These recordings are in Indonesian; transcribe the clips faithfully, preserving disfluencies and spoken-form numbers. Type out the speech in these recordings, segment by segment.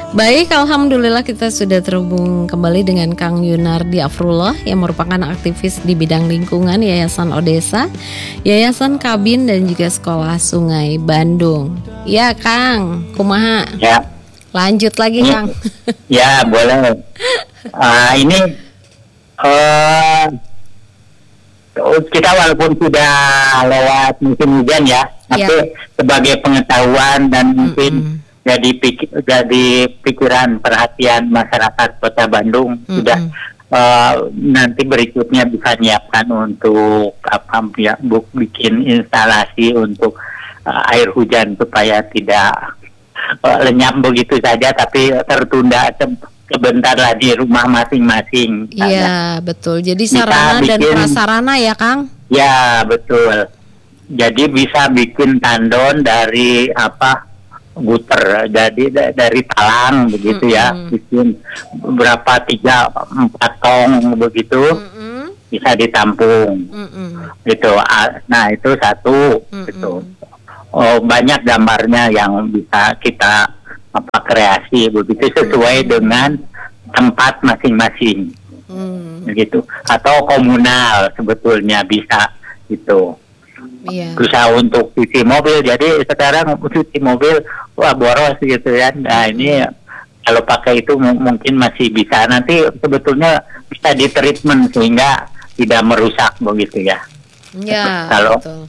Baik, alhamdulillah kita sudah terhubung kembali dengan Kang Yunardi Afrullah yang merupakan aktivis di bidang lingkungan Yayasan Odesa, Yayasan Kabin dan juga Sekolah Sungai Bandung. Ya, Kang, kumaha? Ya. Lanjut lagi, ini, Kang. Ya, boleh. Uh, ini uh, kita walaupun sudah lewat musim hujan ya, tapi Ya. sebagai pengetahuan dan mungkin Mm-mm. jadi pikir, jadi pikiran perhatian masyarakat Kota Bandung Mm-mm. sudah uh, nanti berikutnya bisa nyiapkan untuk apa ya, bu, bikin instalasi untuk uh, air hujan supaya tidak uh, lenyap begitu saja, tapi tertunda se- sebentar lah di rumah masing-masing. Iya, betul. Jadi Bisa sarana dan bikin- prasarana ya, Kang? Ya, betul. Jadi bisa bikin tandon dari apa? Guter, jadi da- dari talang begitu ya, Mm-mm. bikin berapa tiga empat tong begitu Mm-mm. bisa ditampung Mm-mm. gitu. Ah, nah itu satu Mm-mm. gitu. Oh, banyak gambarnya yang bisa kita apa kreasi begitu sesuai dengan tempat masing-masing Mm. gitu, atau komunal sebetulnya bisa gitu. Iya. Berusaha untuk cuci mobil, jadi sekarang cuci mobil wah boros gitu ya. Nah ini kalau pakai itu m- mungkin masih bisa, nanti sebetulnya bisa di treatment sehingga tidak merusak begitu ya. Ya, Kalau- betul.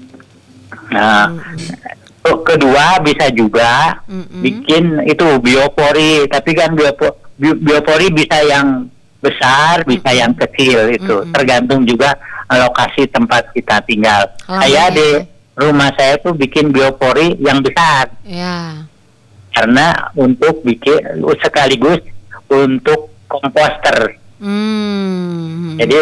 Nah Mm-mm. oh, kedua bisa juga Mm-mm. bikin itu biopori, tapi kan biopo, bi- biopori bisa yang besar, bisa yang kecil itu, Mm-mm. tergantung juga lokasi tempat kita tinggal. Halaman Saya ya. di rumah saya tuh bikin biopori yang besar Ya. karena untuk bikin sekaligus untuk komposter. Hmm. Jadi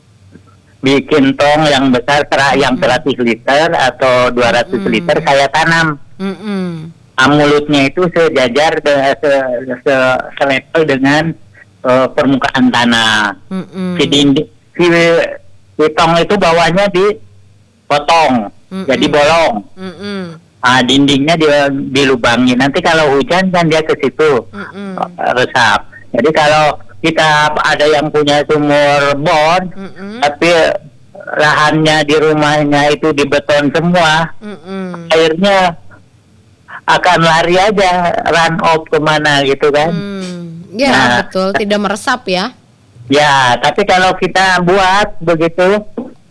bikin tong yang besar sera- yang seratus liter atau dua ratus Mm-mm. liter saya tanam. Mm-mm. Ah, mulutnya itu sejajar de- se- se- selevel dengan eh, permukaan tanah. Mm-mm. Si dinding, si, si tong itu bawahnya dipotong, Mm-mm. jadi bolong. Mm-mm. Ah, dindingnya dia dilubangi. Nanti kalau hujan kan dia ke situ Mm-mm. eh, resap. Jadi kalau kita ada yang punya sumur bor, Mm-mm. tapi lahannya di rumahnya itu di beton semua, Mm-mm. airnya akan lari aja, run off kemana gitu kan. Hmm. Ya, Nah, betul, tidak meresap ya. Ya, tapi kalau kita buat begitu,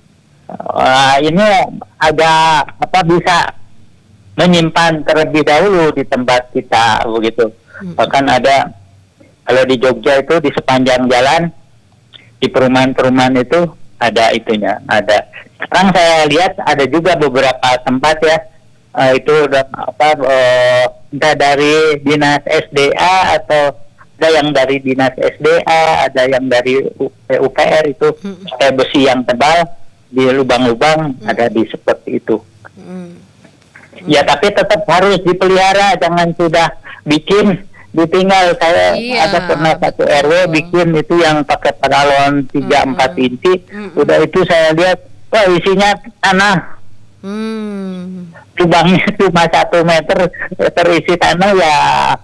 uh, ini agak apa bisa menyimpan terlebih dahulu di tempat kita begitu. Hmm. Bahkan ada kalau di Jogja itu di sepanjang jalan di perumahan-perumahan itu ada itunya, ada. Sekarang saya lihat ada juga beberapa tempat ya, uh, itu udah apa uh, entah dari dinas S D A atau ada yang dari dinas S D A, ada yang dari U P R itu Hmm. pakai besi yang tebal di lubang-lubang, ada di seperti itu. Mm. Ya tapi tetap harus dipelihara, jangan sudah bikin ditinggal. Saya Iya, ada pernah satu R W betul. bikin itu yang pakai paralon tiga empat inci, Mm-mm. udah itu saya lihat, wah isinya tanah, Hmm. lubangnya cuma satu meter terisi tanah ya,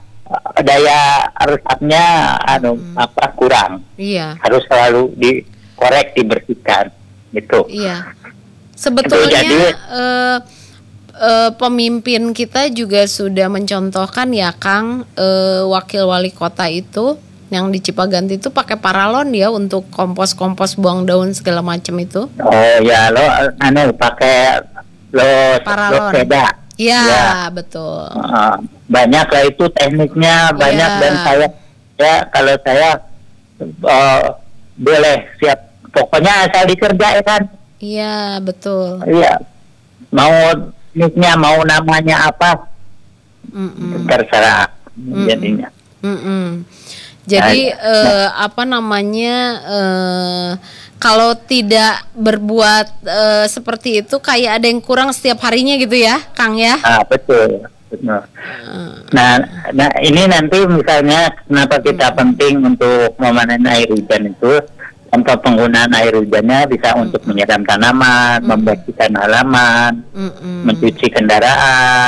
daya resapnya anu Mm. apa kurang, Iya. harus selalu dikorek dibersihkan gitu. Iya. Sebetulnya Jadi- eh, eh, pemimpin kita juga sudah mencontohkan ya, Kang, eh, wakil wali kota itu yang di Cipaganti itu pakai paralon ya untuk kompos-kompos buang daun segala macam itu. Oh ya lo anu pakai lo lo Paralon. sepeda. Iya, Ya. betul. Uh, banyak lah itu tekniknya banyak, Iya. dan saya ya kalau saya uh, boleh siap, pokoknya asal dikerjakan. Iya, betul. Iya, mau tekniknya mau namanya apa Mm-mm. terserah Mm-mm. jadinya. Mm-mm. Jadi Nah, eh, apa namanya eh, kalau tidak berbuat eh, seperti itu kayak ada yang kurang setiap harinya gitu ya, Kang ya? Ah betul, betul. Eh, Nah, nah ini nanti misalnya kenapa kita penting untuk memanen air hujan itu, tanpa penggunaan air hujannya bisa untuk menyiram tanaman, membersihkan halaman, mm-mm. mencuci kendaraan,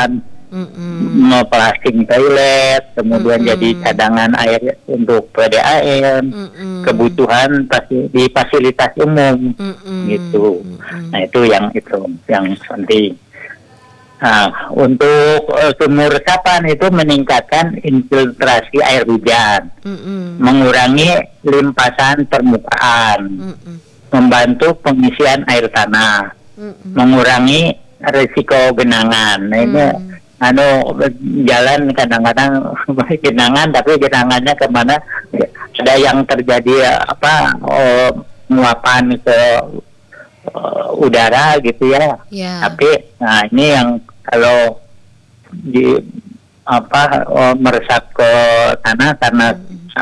mau plastik toilet, kemudian Mm-mm. jadi cadangan air untuk P D A M, Mm-mm. kebutuhan pasti di fasilitas umum Mm-mm. gitu. Mm-mm. Nah itu yang itu yang penting. Nah, untuk uh, sumur resapan itu meningkatkan infiltrasi air hujan, Mm-mm. mengurangi limpasan permukaan, Mm-mm. membantu pengisian air tanah, Mm-mm. mengurangi risiko genangan. Nah, ini Mm. anu jalan kadang-kadang genangan, tapi genangannya kemana? Ada yang terjadi apa oh, muapan ke uh, udara gitu ya. Ya. Tapi nah ini yang kalau di apa oh, meresap ke tanah karena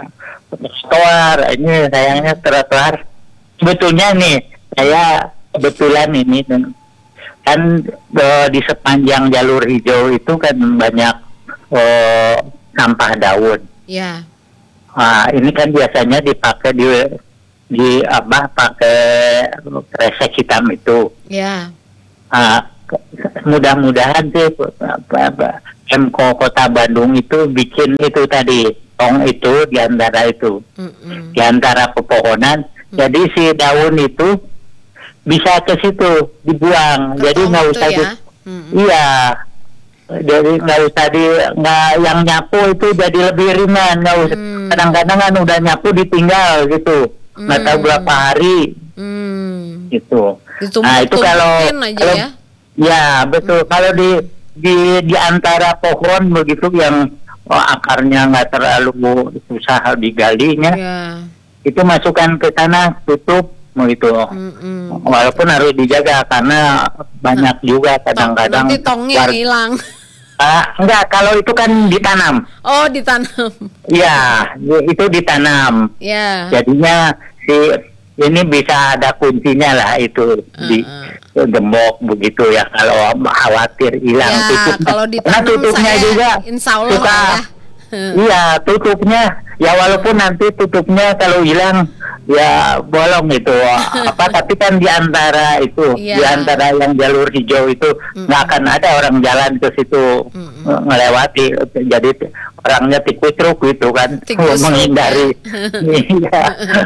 trotoar, ini sayangnya trotoar. Sebetulnya nih saya kebetulan ini kan eh, di sepanjang jalur hijau itu kan banyak eh, sampah daun. Ya. Nah, ini kan biasanya dipakai di di apa pakai kresek hitam itu. Ya. Nah, mudah-mudahan sih apa, apa, Pemko Kota Bandung itu bikin itu tadi tong itu di antara itu Mm-mm. di antara pepohonan. Mm. Jadi si daun itu bisa ke situ dibuang. Ke Jadi tong nggak itu usah ya? di- Mm-mm. iya. Jadi nggak usah di nggak yang nyapu itu jadi lebih ringan. Nggak usah. Hmm. Kadang-kadang kan udah nyapu ditinggal gitu. Nggak tahu Hmm. berapa hari Hmm. gitu. Ditumpuk- Nah itu kalau tumpukin aja kalau ya. ya betul. Kalau di di di antara pohon begitu yang oh, akarnya nggak terlalu susah digalinya, Ya. itu masukkan ke tanah, tutup begitu. Mm-mm. Walaupun harus dijaga karena banyak juga kadang-kadang Nanti tongnya war- hilang. Ah, enggak, kalau itu kan ditanam. Oh, ditanam. Iya, itu ditanam. Ya. Jadinya si ini bisa ada kuncinya lah itu di Uh-uh. gembok begitu ya kalau khawatir hilang Ya, tutupnya. kalau Karena ditanam tutupnya saya juga insya Allah suka lah ya. iya tutupnya ya walaupun nanti tutupnya kalau hilang ya bolong itu apa tapi kan di antara itu Iya. di antara yang jalur hijau itu nggak akan ada orang jalan ke situ Mm-mm. eh, melewati jadi t- orangnya tikus truk gitu kan Tikus truk, menghindari iya.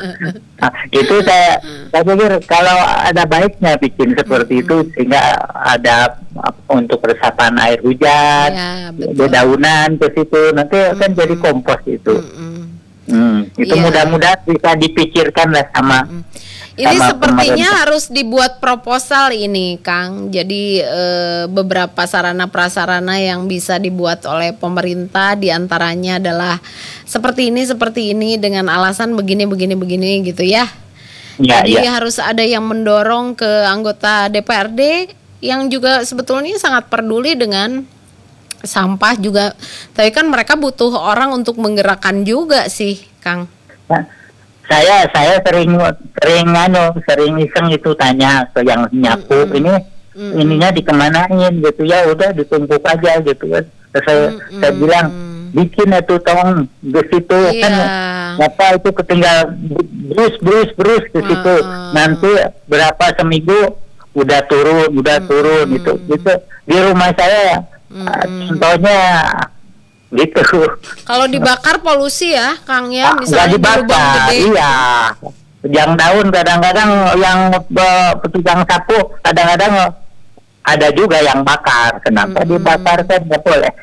Nah, itu saya saya pikir kalau ada baiknya bikin seperti itu sehingga ada apa, untuk resapan air hujan Ya, betul. dedaunan ke situ nanti akan jadi kompos itu. Mm-mm. Hmm, itu Iya. mudah-mudahan bisa dipikirkan lah sama. Ini sama sepertinya pemerintah. harus dibuat proposal ini, Kang. Jadi eh, beberapa sarana prasarana yang bisa dibuat oleh pemerintah, diantaranya adalah seperti ini, seperti ini dengan alasan begini, begini, begini, gitu ya. Ya, Jadi ya. harus ada yang mendorong ke anggota D P R D yang juga sebetulnya sangat peduli dengan sampah juga. Tapi kan mereka butuh orang untuk menggerakkan juga sih, Kang. Nah, saya saya sering sering anu sering iseng itu tanya ke yang nyapu Mm-mm. ini Mm-mm. ininya dikemanain gitu ya udah ditumpuk aja gitu ya. Terus saya Mm-mm. saya bilang bikin itu tong di situ Iya. kan apa itu ketinggal brus brus brus di situ Ah. nanti berapa seminggu udah turun udah turun gitu gitu di rumah saya ah, contohnya gitu. Kalau dibakar polusi ya, Kang ya, Ah, nggak misalnya di lubang dibakar, gede. iya. Yang daun kadang-kadang yang eh, petugang sapu kadang-kadang ada juga yang bakar. Kenapa Mm-mm. dibakar kan nggak boleh?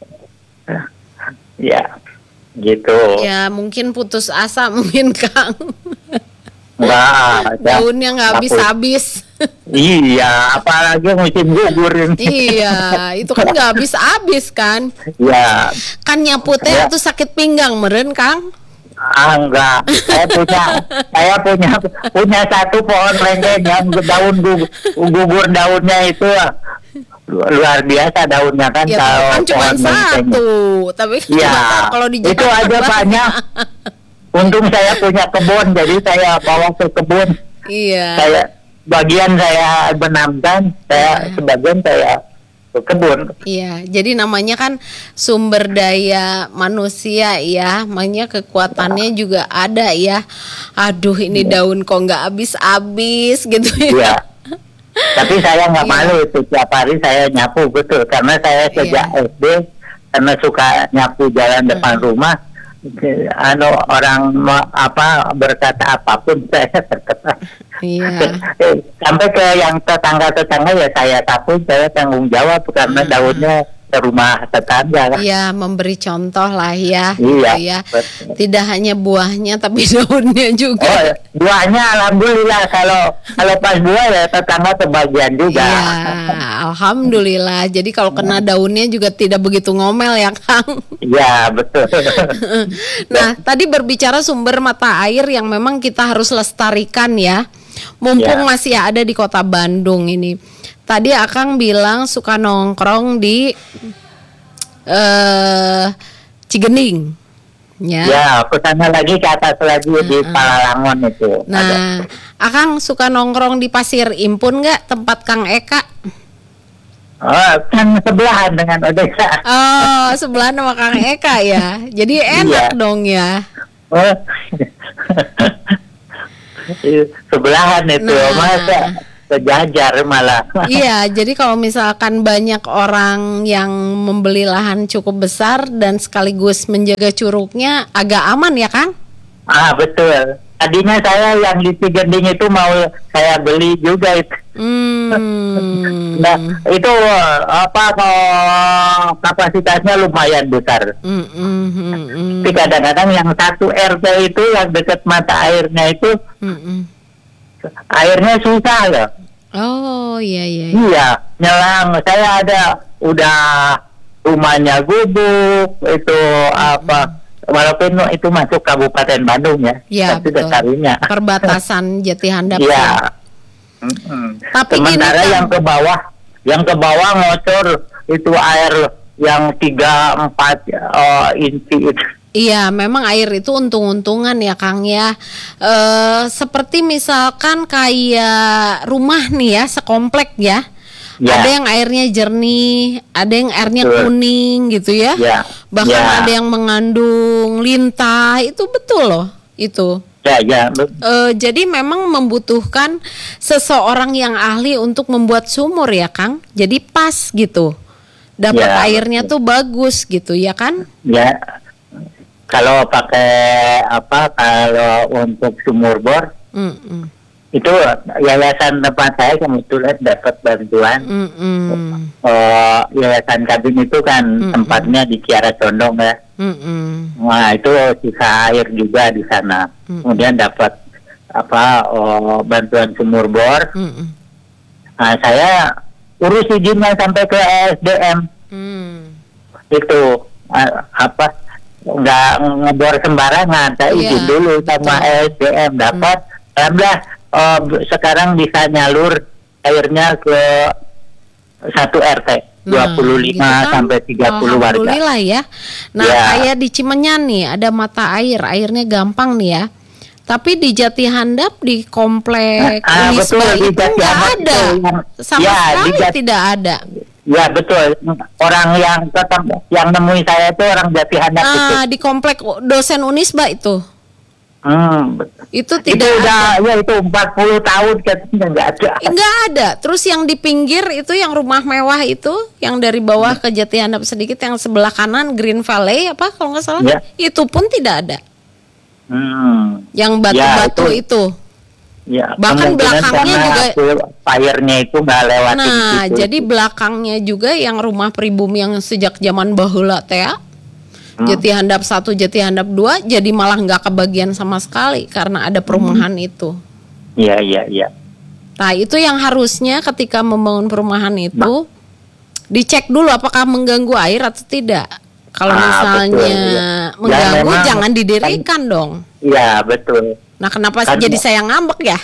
Ya, gitu. Ya mungkin putus asa mungkin Kang. Nggak, ada. Daunnya nggak Nggak habis-habis. Iya, apalagi musim gugur ini. Iya, itu kan nggak habis-habis kan. Ya, Kan nyapu teh Ya. tuh sakit pinggang meren Kang. ah enggak. Saya punya, saya punya punya satu pohon lengkeng yang daun gugur, gugur daunnya itu luar biasa daunnya kan. Ya kalau tahu kan cuma pohon lengkeng. satu, tapi kan Iya, cuma tahu kalau di itu Jakarta aja banyak. Untung saya punya kebun, jadi saya bawa ke kebun. Iya. Saya bagian saya benamkan, saya sebagian saya ke kebun. Iya, jadi namanya kan sumber daya manusia ya, makanya kekuatannya juga ada ya. Aduh, ini daun kok nggak habis-habis gitu ya. Iya, Tapi saya nggak Iya. malu itu, tiap hari saya nyapu, betul, karena saya sejak Iya. S D karena suka nyapu jalan depan Mm-mm. rumah. eh, Anu orang ma- apa berkata apapun saya tetap Iya. Eh, sampai ke yang tetangga-tetangga ya saya sapu, saya tanggung jawab karena Mm-mm. daunnya ke rumah tetangga. Iya, memberi contoh lah ya, Iya, gitu ya. betul. Tidak hanya buahnya tapi daunnya Oh, juga. buahnya alhamdulillah, kalau kalau pas buah ya tetangga kebagian juga. Iya, alhamdulillah. Jadi kalau kena daunnya juga tidak begitu ngomel ya, Kang. Iya, betul. Nah, tadi berbicara sumber mata air yang memang kita harus lestarikan ya. Mumpung Ya. masih ada di Kota Bandung ini. Tadi Akang bilang suka nongkrong di eh Cigending. Ya. Ya, ke sana lagi, ke atas lagi di Palalangon itu. Ada. Nah, Akang suka nongkrong di Pasir Impun nggak, tempat Kang Eka? Oh, kan sebelahan dengan Odessa. Oh, sebelah sama Kang Eka ya. Jadi enak Iya. dong ya. Oh. Sebelahan itu, Nah. masa sejajar malah. Iya, jadi kalau misalkan banyak orang yang membeli lahan cukup besar dan sekaligus menjaga curugnya, agak aman ya, Kang? Ah, betul. Tadinya saya yang di Cigending itu mau saya beli juga itu. Hmm. Nah, itu apa eh, kapasitasnya lumayan besar. Hmm, hmm, hmm, hmm. Tapi kadang-kadang yang satu R T itu yang dekat mata airnya itu Hmm, hmm. airnya susah loh. Oh, iya iya. iya. Iya, nyelang. Saya ada udah rumahnya gubuk itu apa. Walaupun itu masuk Kabupaten Bandung ya, Iya, tapi betul. dasarnya. Perbatasan Jati Handap. Iya. ya. Mm-mm. Tapi Sementara gini, Kang. yang ke bawah, yang ke bawah ngocor itu air yang tiga empat uh, inci itu. Iya, memang air itu untung-untungan ya, Kang ya. Eh, seperti misalkan kayak rumah nih ya, sekomplek ya. Ya. Ada yang airnya jernih, ada yang airnya Betul. kuning gitu ya. Ya. Bahkan Ya. ada yang mengandung lintah, itu betul loh, itu. Ya, ya. Eh, jadi memang membutuhkan seseorang yang ahli untuk membuat sumur ya, Kang. Jadi pas gitu. Dapat Ya, airnya tuh bagus gitu ya kan? Ya. Kalau pakai apa? Kalau untuk sumur bor Mm-mm. itu yayasan tempat saya kebetulan dapat bantuan. Mm-mm. Eh, yayasan Kabin itu kan Mm-mm. tempatnya di Kiara Condong ya. Mm-mm. Wah, itu sisa air juga di sana. Mm-mm. Kemudian dapat apa oh, bantuan sumur bor. Mm-mm. Nah, saya urus izinnya sampai ke S D M Mm. itu ah, apa nggak ngebor sembarangan. Saya Iya, izin dulu sama betul. S D M dapat. Alhamdulillah oh, sekarang bisa nyalur airnya ke satu R T. dua puluh lima gitu kan. sampai tiga puluh warga. Alhamdulillah ya. Nah, Ya. kayak di Cimenyan nih ada mata air, airnya gampang nih ya. Tapi di Jati Handap di komplek Ah, Unisba betul, di itu Jati nggak Handap ada, itu yang- sama ya, di sekali Jati- tidak ada. Ya betul. Orang yang tetap yang nemui saya itu orang Jati Handap itu. Ah, di komplek dosen Unisba itu, Hmm. itu Itu tidak udah ada. ya itu empat puluh tahun katanya nggak ada. Nggak ada. Terus yang di pinggir itu yang rumah mewah itu, yang dari bawah ke Jati Handap sedikit, yang sebelah kanan Green Valley apa kalau nggak salah, Ya. itu pun tidak ada. Hmm. Yang batu-batu Ya, itu. Ya, Bahkan kemungkinan belakangnya karena juga- hasil airnya itu nggak lewat di Nah, situ. jadi belakangnya juga yang rumah pribumi yang sejak zaman baheula teh, Hmm. Jati Handap satu, Jati Handap dua, jadi malah nggak kebagian sama sekali karena ada perumahan itu. Iya, iya, iya. Nah, itu yang harusnya ketika membangun perumahan itu dicek dulu apakah mengganggu air atau tidak. Kalau Ah, misalnya betul, iya. Ya, mengganggu, memang- jangan didirikan dong. Iya, betul. Nah, kenapa Kan- jadi saya ngambek ya?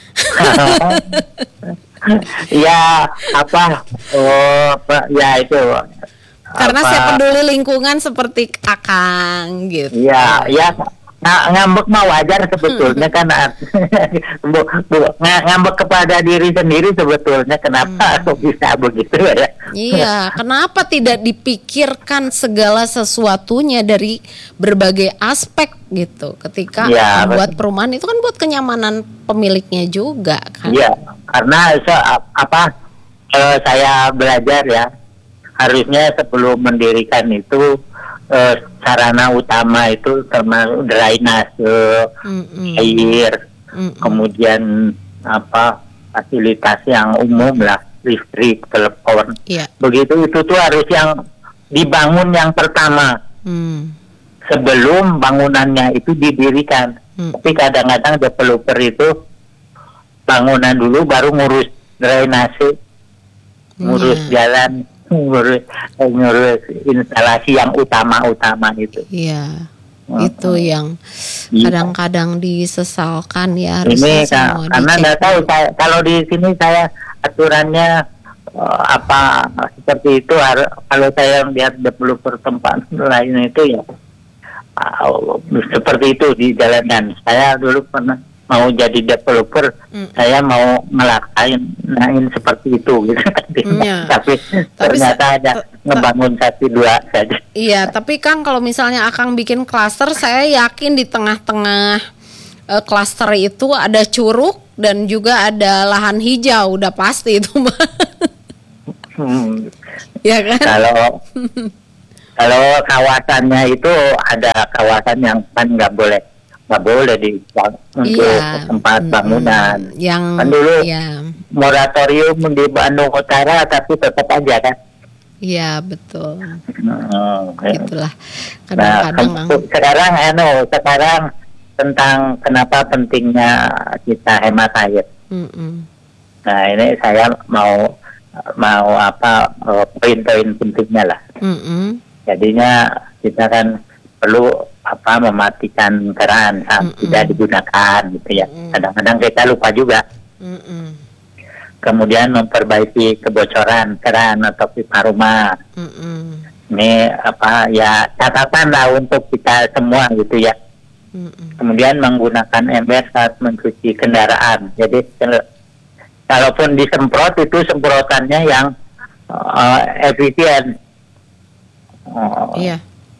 Ya, apa? Oh, apa, ya itu. Karena apa, saya peduli lingkungan seperti Akang gitu. Ya, ya ng- ngambek mah wajar sebetulnya kan. bu, bu, ng- ngambek kepada diri sendiri sebetulnya kenapa kok bisa begitu ya? Iya, kenapa tidak dipikirkan segala sesuatunya dari berbagai aspek gitu ketika Ya, membuat perumahan itu kan buat kenyamanan pemiliknya juga kan. Iya, Karena so, apa eh, saya belajar ya, harusnya sebelum mendirikan itu eh, sarana utama itu termasuk drainase, Mm-mm. air, Mm-mm. kemudian apa fasilitas yang umum lah, listrik, telepon. Iya. Begitu itu tuh harus yang dibangun yang pertama Mm. sebelum bangunannya itu didirikan. Mm. Tapi kadang-kadang developer itu bangunan dulu baru ngurus drainase, ngurus Iya. jalan, ngurus ngurus instalasi yang utama-utama itu. Iya. Mm. Itu yang Iya. kadang-kadang disesalkan ya, Ini harusnya ka- semua karena dicek nggak tahu dulu. saya, kalau di sini saya aturannya eh, apa seperti itu har- kalau saya lihat developer tempat lain itu ya ah, seperti itu dijalankan. Saya dulu pernah mau jadi developer, Mm. saya mau ngelaksanain seperti itu gitu. Iya. Tapi Tapi ternyata se- ada te- ngebangun satu dua saja. Iya, tapi Kang kalau misalnya Akang bikin klaster, saya yakin di tengah-tengah eh, klaster itu ada curug dan juga ada lahan hijau, udah pasti itu Mbak. Hmm. Ya kan? Kalau kalau kawasannya itu ada kawasan yang kan nggak boleh nggak boleh di untuk Iya. tempat Mm-mm. bangunan. Yang Kan dulu ya, moratorium di Bandung Utara tapi tetap aja kan. iya betul. Hmm, kayak- Itulah Nah, kadang-kadang ke- sekarang anu sekarang tentang kenapa pentingnya kita hemat air. Mm-mm. Nah, ini saya mau mau apa eh, poin-poin pentingnya lah. Mm-mm. Jadinya kita kan perlu apa mematikan keran saat Mm-mm. tidak digunakan gitu ya. Mm-mm. Kadang-kadang kita lupa juga. Mm-mm. Kemudian memperbaiki kebocoran keran atau pipa rumah. Mm-mm. Ini apa ya catatan lah untuk kita semua gitu ya. Mm-mm. Kemudian menggunakan ember saat mencuci kendaraan. Jadi kalau- kalaupun disemprot itu semprotannya yang eh, efisien. Oh, Iya.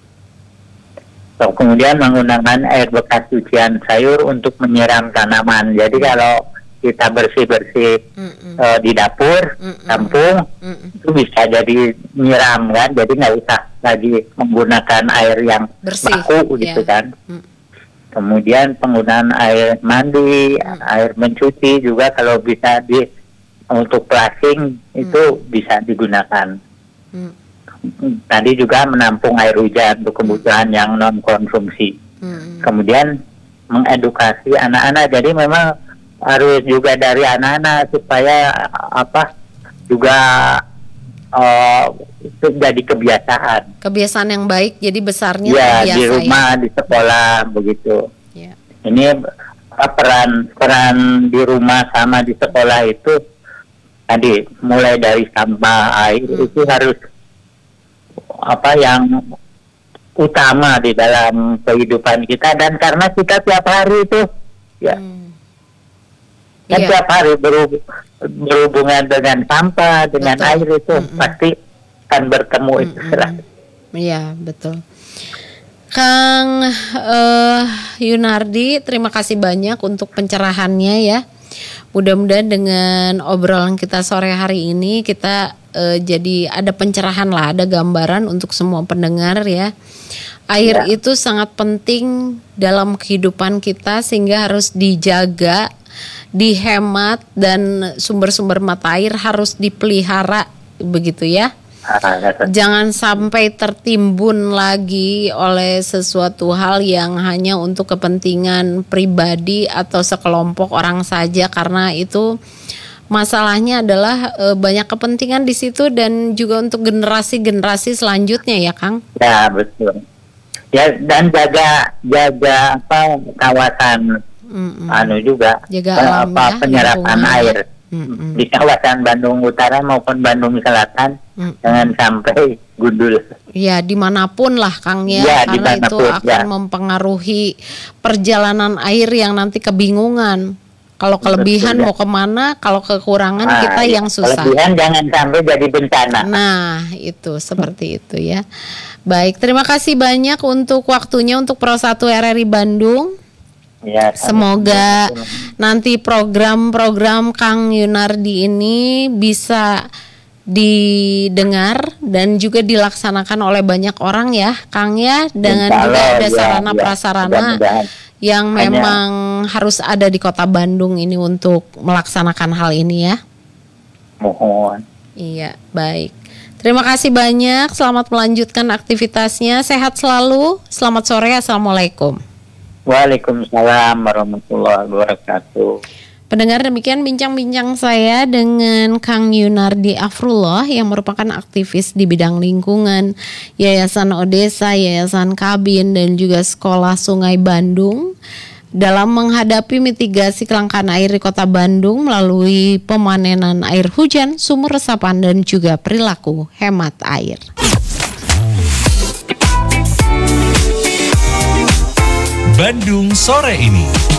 so, kemudian menggunakan air bekas cucian sayur untuk menyiram tanaman. Jadi kalau kita bersih-bersih Mm-mm. eh, di dapur, Mm-mm. kampung, Mm-mm. itu bisa jadi nyiram kan. Jadi nggak usah lagi menggunakan air yang Bersih, baku gitu ya. kan. Mm. Kemudian penggunaan air mandi, Mm. air mencuci juga kalau bisa di untuk flushing itu bisa digunakan. Mm. Tadi juga menampung air hujan untuk kebutuhan yang non konsumsi. Mm. Kemudian mengedukasi anak-anak. Jadi memang harus juga dari anak-anak supaya apa juga eh, itu jadi kebiasaan. Kebiasaan yang baik, jadi besarnya Ya terbiasa di rumah, di sekolah begitu. ya. Ini eh, peran peran di rumah sama di sekolah itu tadi mulai dari sampah air Hmm. itu harus apa yang utama di dalam kehidupan kita, dan karena kita tiap hari itu ya Hmm. kan Iya. tiap hari berhub- berhubungan dengan sampah, dengan Betul. air itu Mm-mm. pasti akan bertemu itu. Mm-mm. Iya, betul. Kang eh, Yunardi, terima kasih banyak untuk pencerahannya ya. Mudah-mudahan dengan obrolan kita sore hari ini kita eh, jadi ada pencerahan lah, ada gambaran untuk semua pendengar ya. Air Ya. itu sangat penting dalam kehidupan kita sehingga harus dijaga, dihemat, dan sumber-sumber mata air harus dipelihara begitu ya. Ah, Jangan sampai tertimbun lagi oleh sesuatu hal yang hanya untuk kepentingan pribadi atau sekelompok orang saja, karena itu masalahnya adalah e, banyak kepentingan di situ dan juga untuk generasi-generasi selanjutnya ya Kang. Ya betul. Ya, dan jaga jaga apa kawasan Mm-mm. anu juga Jaga eh, alam apa ya, penyerapan lingkungan. air Mm-mm. di kawasan Bandung Utara maupun Bandung Selatan. Mm-mm. Jangan sampai gundul. Ya dimanapun lah Kang ya, Ya, karena itu dimanapun, akan ya. mempengaruhi perjalanan air yang nanti kebingungan. Kalau kelebihan Betul, ya. mau kemana, kalau kekurangan Ah, kita ya. yang susah. Kelebihan jangan sampai jadi bencana. Nah itu seperti itu ya. Baik, terima kasih banyak untuk waktunya untuk Pro satu R R I Bandung. Ya, Semoga nanti program-program Kang Yunardi ini bisa didengar dan juga dilaksanakan oleh banyak orang ya, Kang ya, dengan Insya juga Allah, ada ya, sarana ya, prasarana mudah-mudahan. yang Hanya- memang harus ada di Kota Bandung ini untuk melaksanakan hal ini ya. Mohon. Iya, baik. Terima kasih banyak. Selamat melanjutkan aktivitasnya. Sehat selalu. Selamat sore. Assalamualaikum. Waalaikumsalam warahmatullahi wabarakatuh. Pendengar, demikian bincang-bincang saya dengan Kang Yunardi Afrullah yang merupakan aktivis di bidang lingkungan Yayasan Odesa, Yayasan Kabin dan juga Sekolah Sungai Bandung dalam menghadapi mitigasi kelangkaan air di Kota Bandung melalui pemanenan air hujan, sumur resapan dan juga perilaku hemat air. Bandung sore ini.